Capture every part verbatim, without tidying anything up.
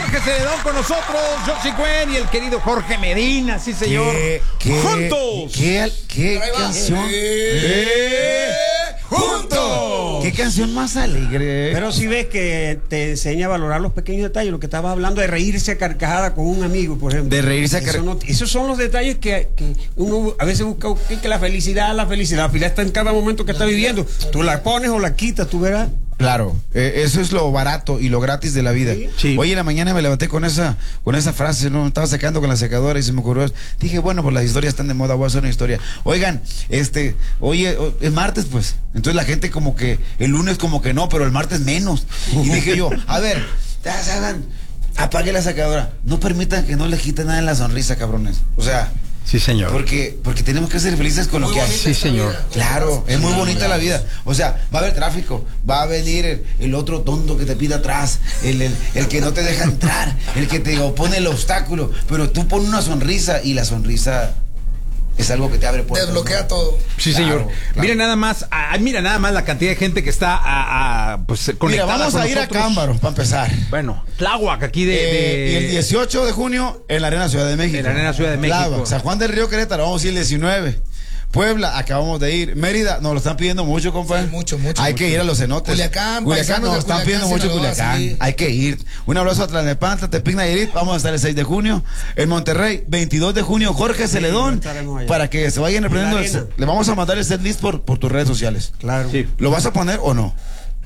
Jorge Celedón con nosotros, Josie Cuen y el querido Jorge Medina, sí señor. ¿Qué, qué, ¡Juntos! ¿Qué, qué, qué canción? ¡Eh! ¡Juntos! ¿Qué canción más alegre? Pero si ves que te enseña a valorar los pequeños detalles, lo que estabas hablando de reírse a carcajada con un amigo, por ejemplo. De reírse a carcajada. Eso no, esos son los detalles que, que uno a veces busca, que la felicidad, la felicidad, la felicidad está en cada momento que está viviendo. Tú la pones o la quitas, tú verás. Claro, eh, eso es lo barato y lo gratis de la vida. Sí. Sí. Hoy en la mañana me levanté con esa con esa frase, ¿no? Estaba secando con la secadora y se me ocurrió. Dije, bueno, pues las historias están de moda, voy a hacer una historia. Oigan, este, oye, es martes, pues. Entonces la gente como que, el lunes como que no, pero el martes menos. Y dije yo, a ver, ya se hagan, apague la secadora. No permitan que no le quiten nada en la sonrisa, cabrones. O sea... Sí, señor. Porque, porque tenemos que ser felices con lo que hay. Sí, señor. Claro, es muy bonita la vida. O sea, va a haber tráfico, va a venir el, el otro tonto que te pide atrás, el, el, el que no te deja entrar, el que te opone el obstáculo, pero tú pones una sonrisa y la sonrisa es algo que te abre puertas. Desbloquea ¿no? todo. Sí, Claro, señor. claro. Mira nada más, ah, mira nada más la cantidad de gente que está a, a, pues, Mira, conectada vamos con a ir nosotros. a Cámbaro, para empezar. Bueno, Tláhuac, aquí de, Eh, de- y el dieciocho de junio en la Arena Ciudad de México. En la Arena Ciudad de México. Tláhuac, San Juan del Río Querétaro, vamos a ir el diecinueve. Puebla, acabamos de ir. Mérida, nos lo están pidiendo mucho, compadre. Sí, mucho, mucho, Hay mucho. que ir a los cenotes. Culiacán, Culiacán, paisanos nos de están Culiacán, pidiendo mucho Sinaloa, Culiacán. sí. Hay que ir. Un abrazo a Tlalnepantla, Tepic Nayarit. Vamos a estar el seis de junio. En Monterrey, veintidós de junio, Jorge Celedón. estaremos allá. Para que se vayan aprendiendo. En la arena. Le vamos a mandar el set list por, por tus redes sociales. Claro. Sí. ¿Lo vas a poner o no?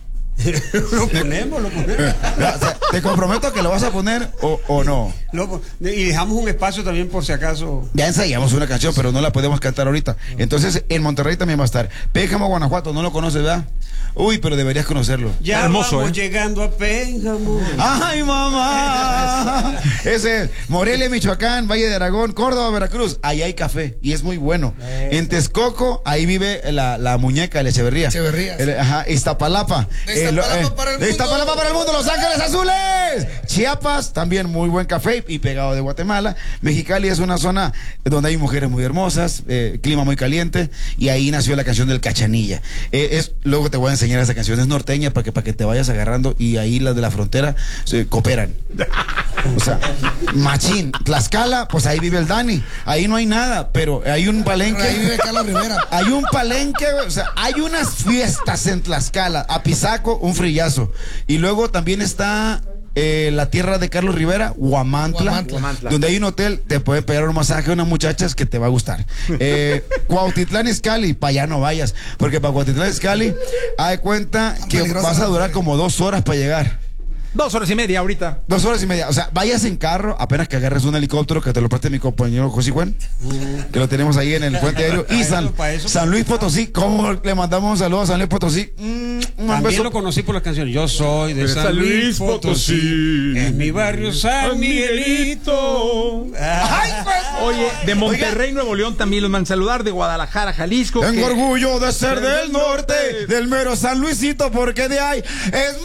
Lo ponemos, lo ponemos. No, o sea, te comprometo que lo vas a poner o, o no. Lo pon- y dejamos un espacio también por si acaso. Ya ensayamos una canción, pero no la podemos cantar ahorita. Entonces, en Monterrey también va a estar. Pénjamo, Guanajuato, no lo conoces, ¿verdad? Uy, pero deberías conocerlo. Ya Hermoso, vamos ¿eh? llegando a Pénjamo. ¡Ay, mamá! Ese es Morelia, Michoacán, Valle de Aragón, Córdoba, Veracruz. Ahí hay café y es muy bueno. En Texcoco, ahí vive la, la muñeca, el Echeverría. Echeverría, El- ajá, Iztapalapa. De Iztapalapa para el de mundo. Iztapalapa para el mundo, Los Ángeles Azules. Chiapas, también muy buen café y pegado de Guatemala. Mexicali es una zona donde hay mujeres muy hermosas, eh, clima muy caliente, y ahí nació la canción del Cachanilla. Eh, es, luego te voy a enseñar esa canción, es norteña para que, para que te vayas agarrando, y ahí las de la frontera se cooperan. O sea, machín. Tlaxcala, pues ahí vive el Dani. Ahí no hay nada, pero hay un palenque. Ahí vive Carlos Rivera. Hay un palenque, o sea, hay unas fiestas en Tlaxcala. Apizaco, un frillazo. Y luego también está eh, la tierra de Carlos Rivera, Huamantla, Huamantla. Huamantla. donde hay un hotel, te puede pegar un masaje a unas muchachas que te va a gustar. Eh, Cuautitlán Izcalli, para allá no vayas, porque para Cuautitlán Izcalli, haz cuenta que Peligrosa vas a la durar mujer. como dos horas para llegar. Dos horas y media ahorita. Dos horas y media. O sea, vayas en carro, apenas que agarres un helicóptero que te lo preste mi compañero José Juan, que lo tenemos ahí en el puente aéreo. Y Pa' San, eso, pa' eso. San Luis Potosí, ¿cómo le mandamos un saludo a San Luis Potosí? Mm, un También beso. lo conocí por las canciones. Yo soy de San Luis Potosí. En mi barrio San Miguelito. Ay, pues. Oye, de Monterrey, Nuevo León también los mandan saludar, de Guadalajara, Jalisco. Tengo que- orgullo de ser del norte, del mero San Luisito, porque de ahí es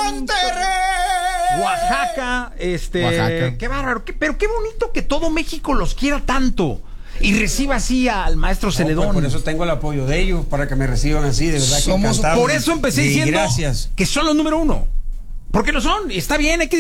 Monterrey. Oaxaca, este, Oaxaca. qué bárbaro, qué- pero qué bonito que todo México los quiera tanto y reciba así al maestro Celedón. No, pues, por eso tengo el apoyo de ellos, para que me reciban así, de verdad que Somos- encantado. Por eso empecé Y diciendo gracias. que son los número uno. Porque lo son, está bien, hay que